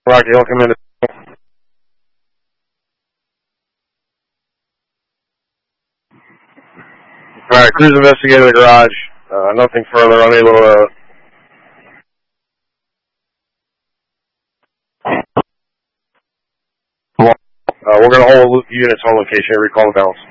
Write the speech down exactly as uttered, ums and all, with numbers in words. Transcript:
Rocky Hill, come in. Alright, cruise investigator the garage. Uh, nothing further, unable to... Uh, we're going to hold units on location, recall the balance.